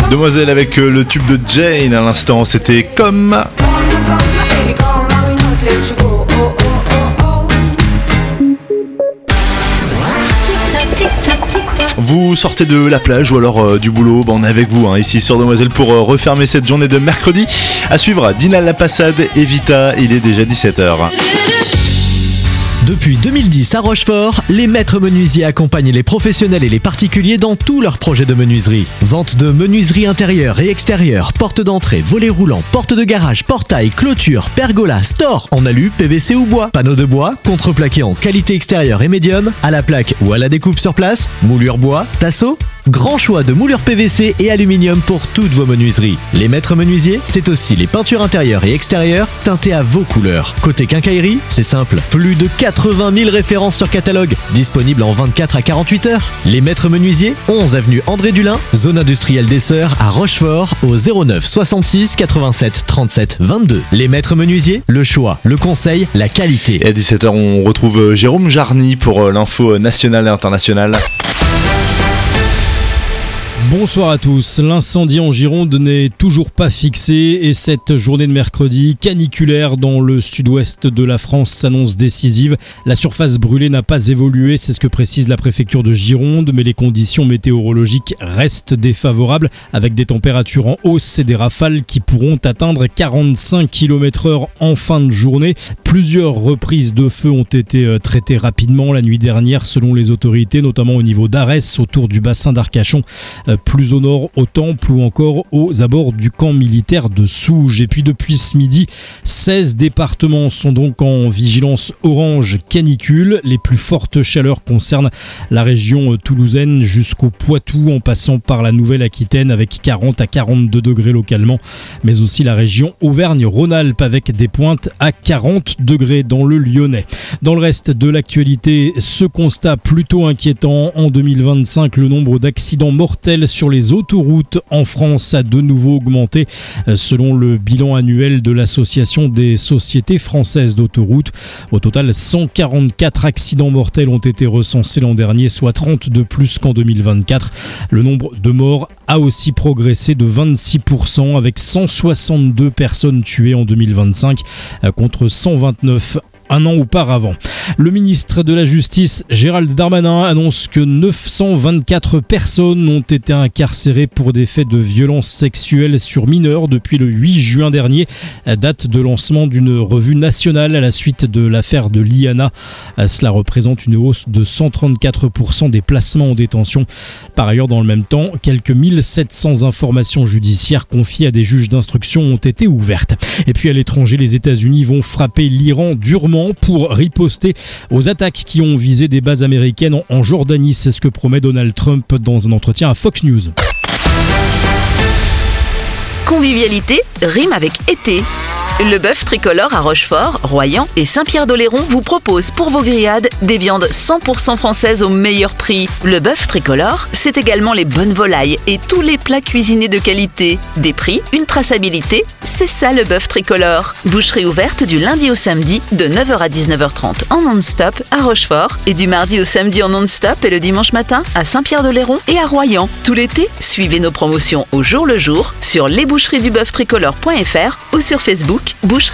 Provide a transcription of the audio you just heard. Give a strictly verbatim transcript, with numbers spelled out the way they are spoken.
Demoiselle avec le tube de Jane à l'instant, c'était Comme. Vous sortez de la plage ou alors euh, du boulot, bah, on est avec vous hein, ici sur Demoiselle pour euh, refermer cette journée de mercredi. À suivre, Dina La Passade et Vita, il est déjà dix-sept heures. Depuis deux mille dix à Rochefort, les maîtres menuisiers accompagnent les professionnels et les particuliers dans tous leurs projets de menuiserie. Vente de menuiserie intérieure et extérieure, porte d'entrée, volets roulants, porte de garage, portail, clôture, pergola, store en alu, P V C ou bois, panneaux de bois, contreplaqué en qualité extérieure et médium, à la plaque ou à la découpe sur place, moulure bois, tasseau. Grand choix de moulures P V C et aluminium pour toutes vos menuiseries. Les maîtres menuisiers, c'est aussi les peintures intérieures et extérieures teintées à vos couleurs. Côté quincaillerie, c'est simple. Plus de quatre-vingt mille références sur catalogue, disponibles en vingt-quatre à quarante-huit heures. Les maîtres menuisiers, onze avenue André Dulin, zone industrielle des Sœurs à Rochefort, au zéro neuf soixante-six quatre-vingt-sept trente-sept vingt-deux. Les maîtres menuisiers, le choix, le conseil, la qualité. Et à dix-sept heures, on retrouve Jérôme Jarny pour l'info nationale et internationale. Bonsoir à tous. L'incendie en Gironde n'est toujours pas fixé et cette journée de mercredi caniculaire dans le sud-ouest de la France s'annonce décisive. La surface brûlée n'a pas évolué, c'est ce que précise la préfecture de Gironde, mais les conditions météorologiques restent défavorables avec des températures en hausse et des rafales qui pourront atteindre quarante-cinq kilomètres heure en fin de journée. Plusieurs reprises de feu ont été traitées rapidement la nuit dernière selon les autorités, notamment au niveau d'Arès, autour du bassin d'Arcachon, plus au nord au Temple ou encore aux abords du camp militaire de Souges. Et puis depuis ce midi, seize départements sont donc en vigilance orange canicule. Les plus fortes chaleurs concernent la région toulousaine jusqu'au Poitou en passant par la Nouvelle-Aquitaine avec quarante à quarante-deux degrés localement, mais aussi la région Auvergne-Rhône-Alpes avec des pointes à quarante degrés dans le Lyonnais. Dans le reste de l'actualité, ce constat plutôt inquiétant. En deux mille vingt-cinq, le nombre d'accidents mortels sur les autoroutes en France a de nouveau augmenté selon le bilan annuel de l'Association des sociétés françaises d'autoroutes. Au total, cent quarante-quatre accidents mortels ont été recensés l'an dernier, soit trente de plus qu'en deux mille vingt-quatre. Le nombre de morts a aussi progressé de vingt-six pour cent avec cent soixante-deux personnes tuées en deux mille vingt-cinq contre cent vingt-neuf un an auparavant. Le ministre de la Justice, Gérald Darmanin, annonce que neuf cent vingt-quatre personnes ont été incarcérées pour des faits de violences sexuelles sur mineurs depuis le huit juin dernier, date de lancement d'une revue nationale à la suite de l'affaire de Liana. Cela représente une hausse de cent trente-quatre pour cent des placements en détention. Par ailleurs, dans le même temps, quelques mille sept cents informations judiciaires confiées à des juges d'instruction ont été ouvertes. Et puis à l'étranger, les États-Unis vont frapper l'Iran durement pour riposter aux attaques qui ont visé des bases américaines en Jordanie. C'est ce que promet Donald Trump dans un entretien à Fox News. Convivialité rime avec été. Le bœuf tricolore à Rochefort, Royan et Saint-Pierre-d'Oléron vous propose pour vos grillades des viandes cent pour cent françaises au meilleur prix. Le bœuf tricolore, c'est également les bonnes volailles et tous les plats cuisinés de qualité. Des prix, une traçabilité, c'est ça le bœuf tricolore. Boucherie ouverte du lundi au samedi de neuf heures à dix-neuf heures trente en non-stop à Rochefort et du mardi au samedi en non-stop et le dimanche matin à Saint-Pierre-d'Oléron et à Royan. Tout l'été, suivez nos promotions au jour le jour sur lesboucheries du bœuf tricolore point f r ou sur Facebook. Boucherie